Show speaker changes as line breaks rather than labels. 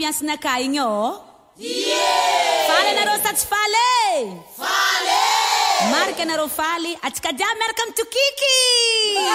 ambiance na kaya nyo?
Yeah!
Fale na ro sa fale!
Fale!
Marca na ro fale at kada merkam to Kiki!